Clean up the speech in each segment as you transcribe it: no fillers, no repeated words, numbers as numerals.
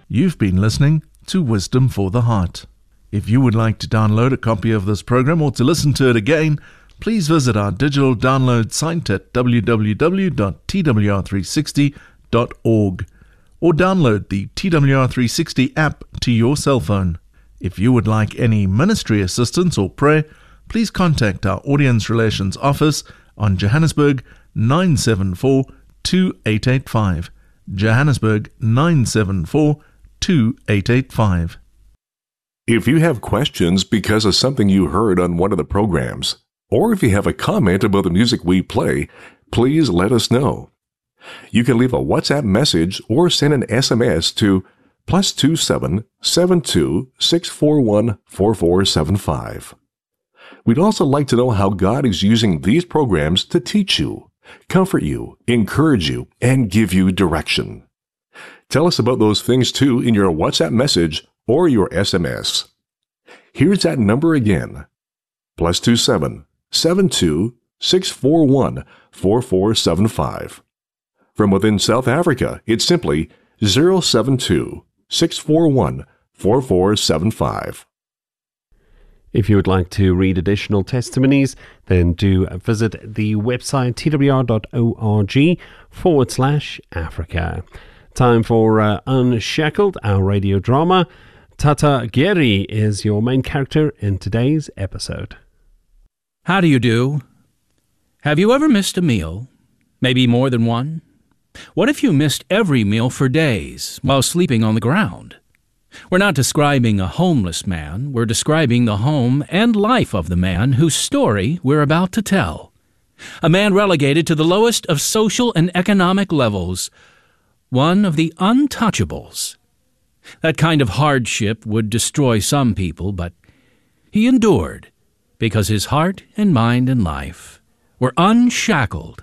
You've been listening to Wisdom for the Heart. If you would like to download a copy of this program or to listen to it again, please visit our digital download site at www.twr360.org or download the TWR360 app to your cell phone. If you would like any ministry assistance or prayer, please contact our Audience Relations Office on Johannesburg 974 2885. Johannesburg 974 2885. If you have questions because of something you heard on one of the programs, or if you have a comment about the music we play, please let us know. You can leave a WhatsApp message or send an SMS to +27 72 641 4475. We'd also like to know how God is using these programs to teach you, comfort you, encourage you, and give you direction. Tell us about those things too in your WhatsApp message or your SMS. Here's that number again, +27 72 641 4475. From within South Africa, it's simply 072 641 4475. If you would like to read additional testimonies, then do visit the website twr.org/Africa. Time for Unshackled, our radio drama. Tata Geri is your main character in today's episode. How do you do? Have you ever missed a meal? Maybe more than one? What if you missed every meal for days while sleeping on the ground? We're not describing a homeless man. We're describing the home and life of the man whose story we're about to tell. A man relegated to the lowest of social and economic levels. One of the untouchables. That kind of hardship would destroy some people, but he endured because his heart and mind and life were unshackled.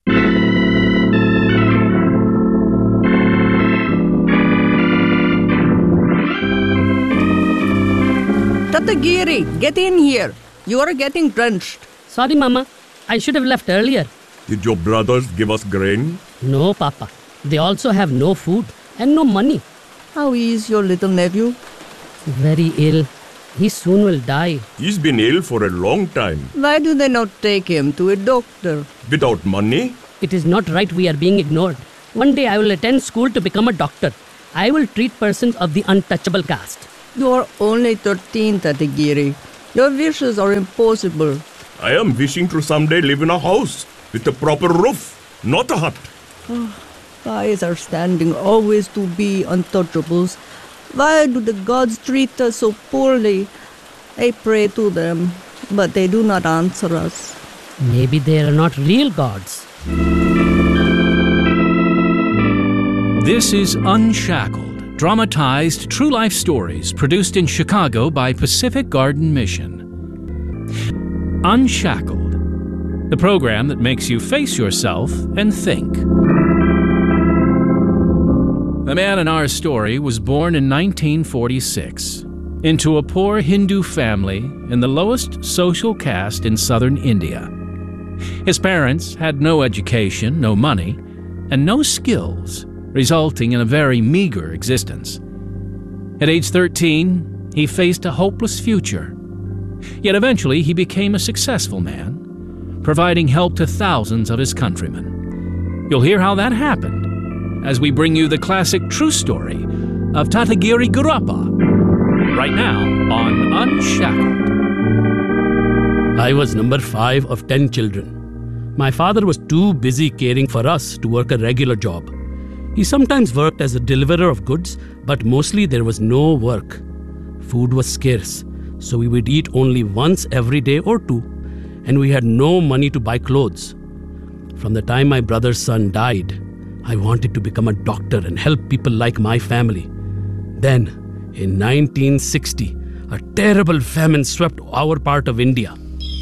Tata Giri, get in here. You are getting drenched. Sorry, Mama. I should have left earlier. Did your brothers give us grain? No, Papa. They also have no food and no money. How is your little nephew? Very ill. He soon will die. He's been ill for a long time. Why do they not take him to a doctor? Without money? It is not right we are being ignored. One day I will attend school to become a doctor. I will treat persons of the untouchable caste. You are only 13, Tata Giri. Your wishes are impossible. I am wishing to someday live in a house with a proper roof, not a hut. Guys are standing always to be untouchables. Why do the gods treat us so poorly? I pray to them, but they do not answer us. Maybe they are not real gods. This is Unshackled, dramatized true life stories produced in Chicago by Pacific Garden Mission. Unshackled, the program that makes you face yourself and think. The man in our story was born in 1946 into a poor Hindu family in the lowest social caste in southern India. His parents had no education, no money, and no skills, resulting in a very meager existence. At age 13, he faced a hopeless future. Yet eventually he became a successful man, providing help to thousands of his countrymen. You'll hear how that happened as we bring you the classic true story of Tata Giri Gurappa, right now on Unshackled. I was number 5 of 10 children. My father was too busy caring for us to work a regular job. He sometimes worked as a deliverer of goods, but mostly there was no work. Food was scarce, so we would eat only once every day or two, and we had no money to buy clothes. From the time my brother's son died, I wanted to become a doctor and help people like my family. Then, in 1960, a terrible famine swept our part of India.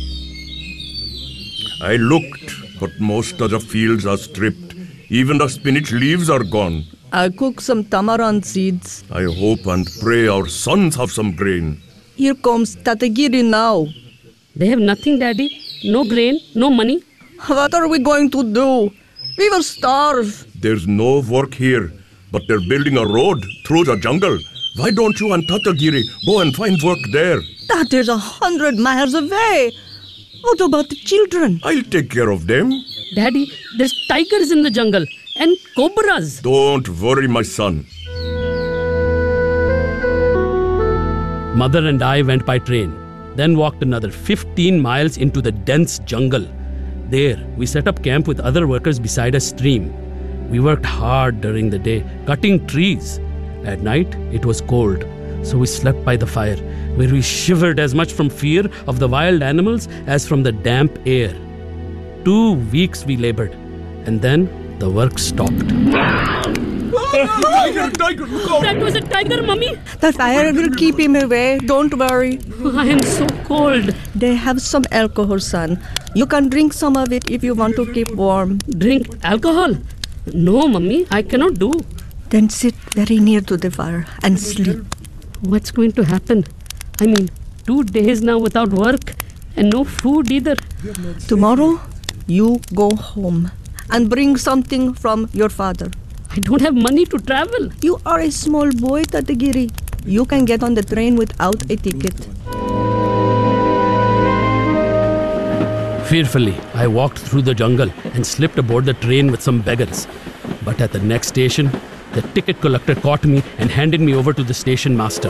I looked, but most of the fields are stripped. Even the spinach leaves are gone. I'll cook some tamarind seeds. I hope and pray our sons have some grain. Here comes Tata Giri now. They have nothing, Daddy. No grain, no money. What are we going to do? We will starve. There's no work here. but they're building a road through the jungle. Why don't you and Tatagiri go and find work there? That is 100 miles away. What about the children? I'll take care of them. Daddy, there's tigers in the jungle and cobras. Don't worry, my son. Mother and I went by train, then walked another 15 miles into the dense jungle. There, we set up camp with other workers beside a stream. We worked hard during the day, cutting trees. At night, it was cold, so we slept by the fire, where we shivered as much from fear of the wild animals as from the damp air. 2 weeks we labored, and then the work stopped. Tiger, look out! That was a tiger, Mummy. The fire will keep him away. Don't worry. I am so cold. They have some alcohol, son. You can drink some of it if you want to keep warm. Drink alcohol? No, Mummy, I cannot do. Then sit very near to the fire and sleep. What's going to happen? I mean, 2 days now without work and no food either. Tomorrow, you go home and bring something from your father. I don't have money to travel. You are a small boy, Tatagiri. You can get on the train without a ticket. Fearfully, I walked through the jungle and slipped aboard the train with some beggars. But at the next station, the ticket collector caught me and handed me over to the station master.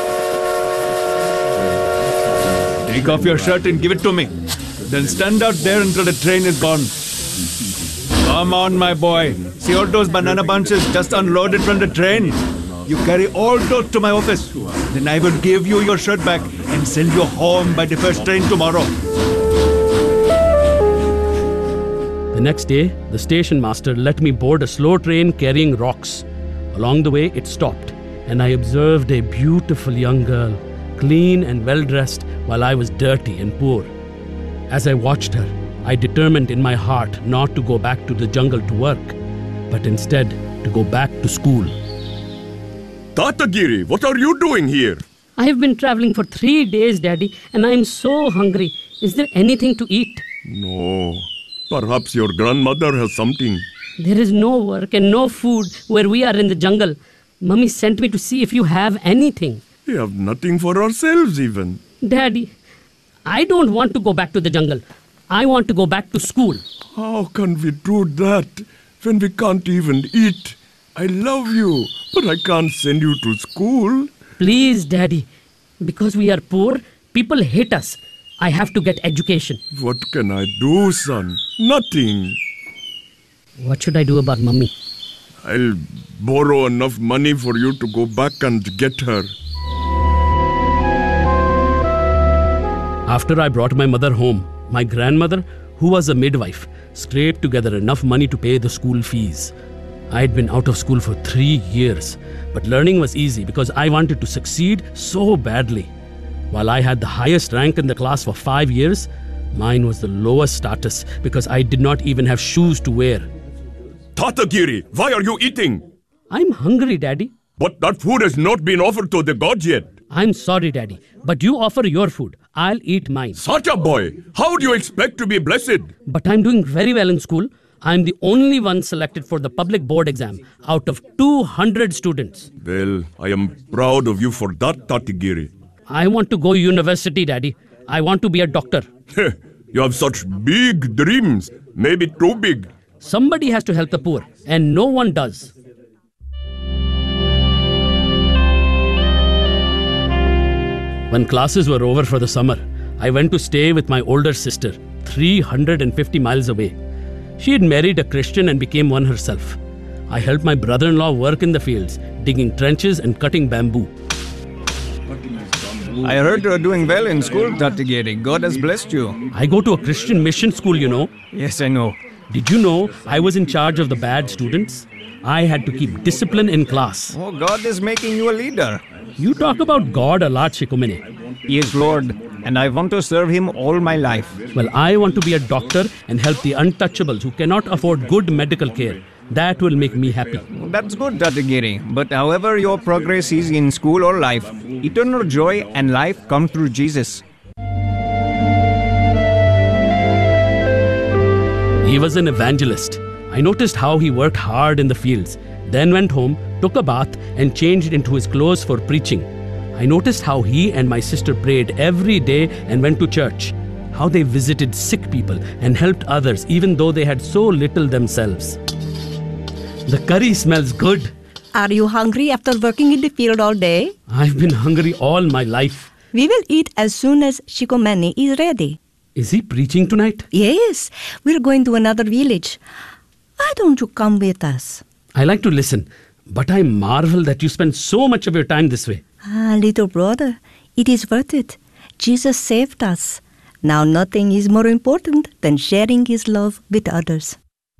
Take off your shirt and give it to me. Then stand out there until the train is gone. Come on, my boy. See all those banana bunches just unloaded from the train? You carry all those to my office. Then I will give you your shirt back and send you home by the first train tomorrow. The next day, the station master let me board a slow train carrying rocks. Along the way, it stopped, and I observed a beautiful young girl, clean and well-dressed, while I was dirty and poor. As I watched her, I determined in my heart not to go back to the jungle to work, but instead to go back to school. Tatagiri, what are you doing here? I have been traveling for 3 days, Daddy, and I am so hungry. Is there anything to eat? No. Perhaps your grandmother has something. There is no work and no food where we are in the jungle. Mummy sent me to see if you have anything. We have nothing for ourselves even. Daddy, I don't want to go back to the jungle. I want to go back to school. How can we do that when we can't even eat? I love you, but I can't send you to school. Please, Daddy. Because we are poor, people hate us. I have to get education. What can I do, son? Nothing. What should I do about Mummy? I'll borrow enough money for you to go back and get her. After I brought my mother home, my grandmother, who was a midwife, scraped together enough money to pay the school fees. I had been out of school for 3 years, but learning was easy because I wanted to succeed so badly. While I had the highest rank in the class for 5 years, mine was the lowest status because I did not even have shoes to wear. Tatagiri, why are you eating? I'm hungry, Daddy. But that food has not been offered to the gods yet. I'm sorry, Daddy, but you offer your food. I'll eat mine. Such a boy! How do you expect to be blessed? But I'm doing very well in school. I'm the only one selected for the public board exam out of 200 students. Well, I am proud of you for that, Tatagiri. I want to go university, Daddy. I want to be a doctor. You have such big dreams, maybe too big. Somebody has to help the poor, and no one does. When classes were over for the summer, I went to stay with my older sister, 350 miles away. She had married a Christian and became one herself. I helped my brother-in-law work in the fields, digging trenches and cutting bamboo. I heard you are doing well in school, Tatagiri. God has blessed you. I go to a Christian mission school, you know. Yes, I know. Did you know I was in charge of the bad students? I had to keep discipline in class. Oh, God is making you a leader. You talk about God a lot, Shikumene. He is Lord, and I want to serve Him all my life. Well, I want to be a doctor and help the untouchables who cannot afford good medical care. That will make me happy. That's good, Tatagiri. But however your progress is in school or life, eternal joy and life come through Jesus. He was an evangelist. I noticed how he worked hard in the fields, then went home, took a bath, and changed into his clothes for preaching. I noticed how he and my sister prayed every day and went to church, how they visited sick people and helped others even though they had so little themselves. The curry smells good. Are you hungry after working in the field all day? I've been hungry all my life. We will eat as soon as Shikomani is ready. Is he preaching tonight? Yes, we're going to another village. Why don't you come with us? I like to listen, but I marvel that you spend so much of your time this way. Little brother, it is worth it. Jesus saved us. Now nothing is more important than sharing his love with others.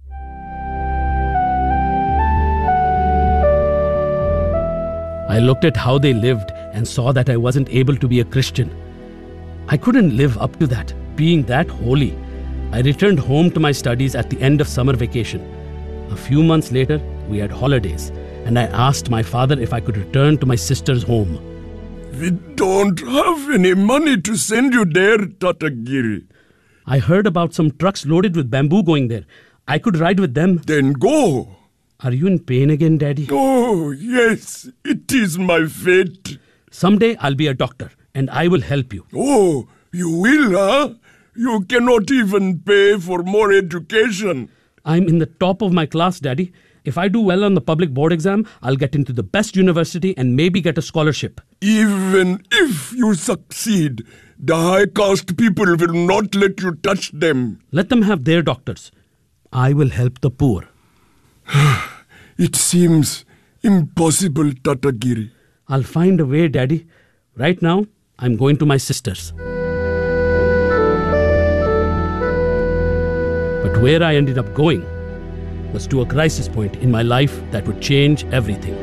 I looked at how they lived and saw that I wasn't able to be a Christian. I couldn't live up to that, being that holy. I returned home to my studies at the end of summer vacation. A few months later, we had holidays, and I asked my father if I could return to my sister's home. We don't have any money to send you there, Tatagiri. I heard about some trucks loaded with bamboo going there. I could ride with them. Then go. Are you in pain again, Daddy? Oh, yes, it is my fate. Someday I'll be a doctor, and I will help you. Oh, you will, huh? You cannot even pay for more education. I'm in the top of my class, Daddy. If I do well on the public board exam, I'll get into the best university and maybe get a scholarship. Even if you succeed, the high-caste people will not let you touch them. Let them have their doctors. I will help the poor. It seems impossible, Tatagiri. I'll find a way, Daddy. Right now, I'm going to my sister's. But where I ended up going was to a crisis point in my life that would change everything.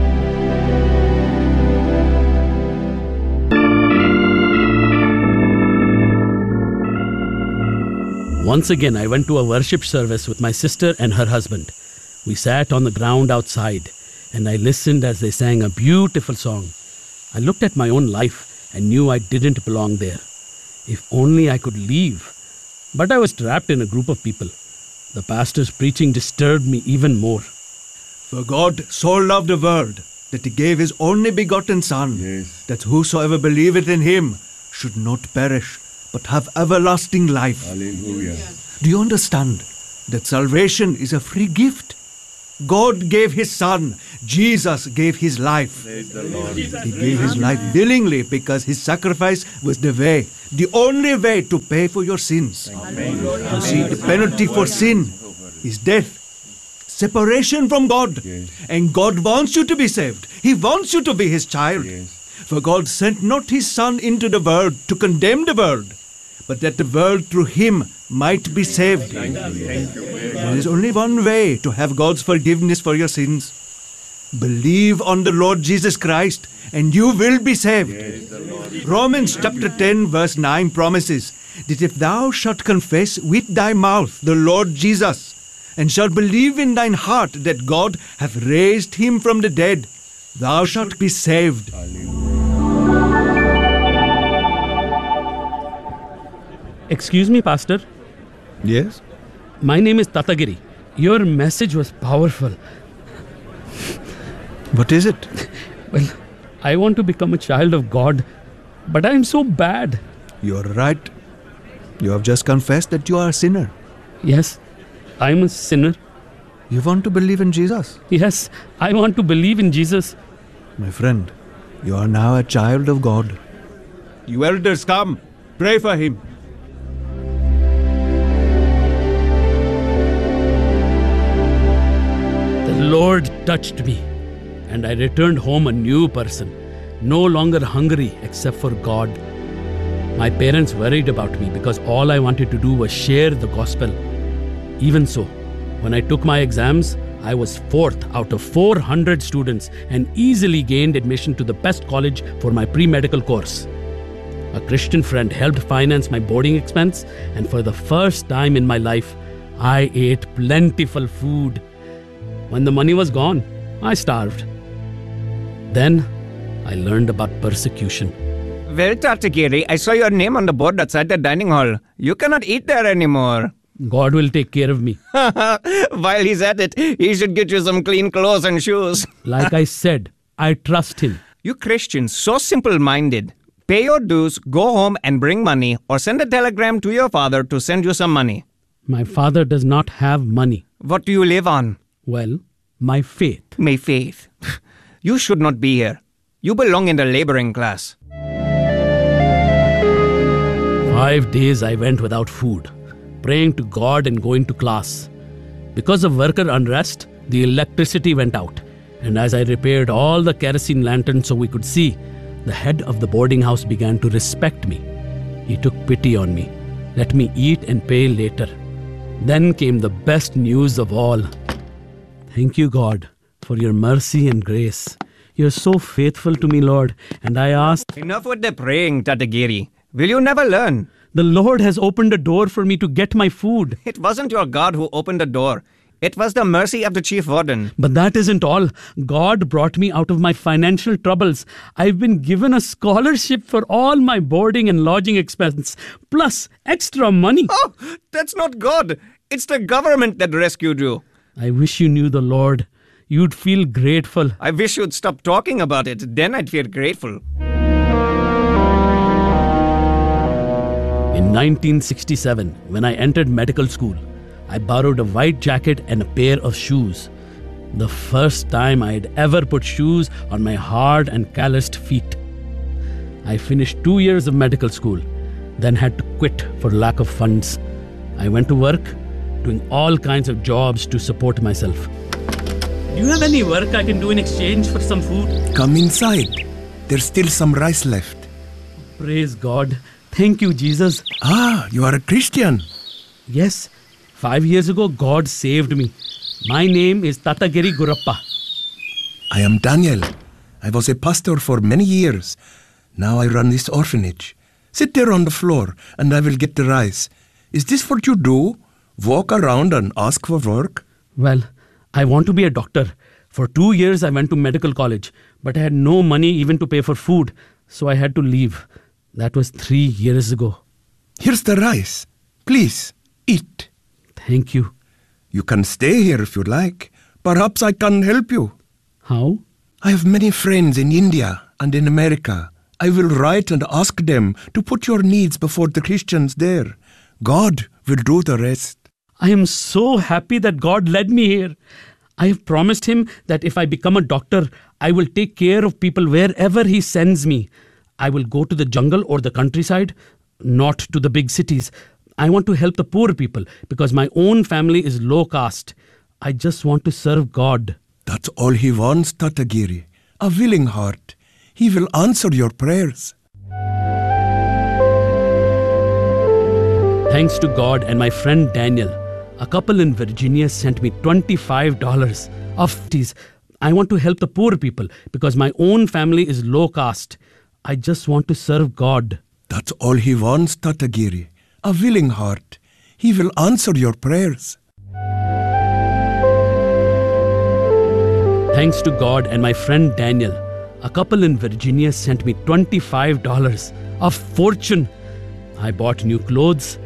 Once again, I went to a worship service with my sister and her husband. We sat on the ground outside, and I listened as they sang a beautiful song. I looked at my own life and knew I didn't belong there. If only I could leave. But I was trapped in a group of people. The pastor's preaching disturbed me even more. For God so loved the world that he gave his only begotten Son, that whosoever believeth in him should not perish, but have everlasting life. Hallelujah. Do you understand that salvation is a free gift? God gave his Son. Jesus gave his life. He gave his life willingly because his sacrifice was the only way to pay for your sins. You see, the penalty for sin is death, separation from God. And God wants you to be saved. He wants you to be his child. For God sent not his Son into the world to condemn the world, but that the world through him might be saved. There is only one way to have God's forgiveness for your sins. Believe on the Lord Jesus Christ and you will be saved. Romans chapter 10 verse 9 promises that if thou shalt confess with thy mouth the Lord Jesus and shalt believe in thine heart that God hath raised him from the dead, thou shalt be saved. Excuse me, Pastor. Yes? My name is Tatagiri. Your message was powerful. What is it? Well, I want to become a child of God, but I am so bad. You are right. You have just confessed that you are a sinner. Yes, I am a sinner. You want to believe in Jesus? Yes, I want to believe in Jesus. My friend, you are now a child of God. You elders, come. Pray for him. The Lord touched me, and I returned home a new person, no longer hungry except for God. My parents worried about me because all I wanted to do was share the gospel. Even so, when I took my exams, I was 4th out of 400 students and easily gained admission to the best college for my pre-medical course. A Christian friend helped finance my boarding expense, and for the first time in my life, I ate plentiful food. When the money was gone, I starved. Then, I learned about persecution. Well, Tatagiri, I saw your name on the board outside the dining hall. You cannot eat there anymore. God will take care of me. While he's at it, he should get you some clean clothes and shoes. Like I said, I trust him. You Christians, so simple-minded. Pay your dues, go home and bring money, or send a telegram to your father to send you some money. My father does not have money. What do you live on? Well, my faith. My faith. You should not be here. You belong in the laboring class. 5 days I went without food, praying to God and going to class. Because of worker unrest, the electricity went out, and as I repaired all the kerosene lanterns so we could see, the head of the boarding house began to respect me. He took pity on me, let me eat and pay later. Then came the best news of all. Thank you, God, for your mercy and grace. You're so faithful to me, Lord, and I asked, Enough with the praying, Tatagiri. Will you never learn? the Lord has opened a door for me to get my food. It wasn't your God who opened the door. It was the mercy of the chief warden. But that isn't all. God brought me out of my financial troubles. I've been given a scholarship for all my boarding and lodging expense, plus extra money. Oh, that's not God. It's the government that rescued you. I wish you knew the Lord. You'd feel grateful. I wish you'd stop talking about it. Then I'd feel grateful. In 1967, when I entered medical school, I borrowed a white jacket and a pair of shoes. The first time I had ever put shoes on my hard and calloused feet. I finished 2 years of medical school, then had to quit for lack of funds. I went to work, doing all kinds of jobs to support myself. Do you have any work I can do in exchange for some food? Come inside. There's still some rice left. Praise God. Thank you, Jesus. Ah, you are a Christian. Yes, 5 years ago, God saved me. My name is Tatagiri Gurappa. I am Daniel. I was a pastor for many years. Now I run this orphanage. Sit there on the floor and I will get the rice. Is this what you do? Walk around and ask for work? Well, I want to be a doctor. For 2 years, I went to medical college, but I had no money even to pay for food, so I had to leave. That was 3 years ago. Here's the rice. Please, eat. Thank you. You can stay here if you like. Perhaps I can help you. How? I have many friends in India and in America. I will write and ask them to put your needs before the Christians there. God will do the rest. I am so happy that God led me here. I have promised him that if I become a doctor, I will take care of people wherever he sends me. I will go to the jungle or the countryside, not to the big cities. I want to help the poor people because my own family is low caste. I just want to serve God. That's all he wants, Tatagiri. A willing heart. He will answer your prayers. Thanks to God and my friend Daniel, a couple in Virginia sent me $25 of these. I want to help the poor people because my own family is low caste. I just want to serve God. That's all he wants, Tatagiri. A willing heart. He will answer your prayers. Thanks to God and my friend Daniel, a couple in Virginia sent me $25 of fortune. I bought new clothes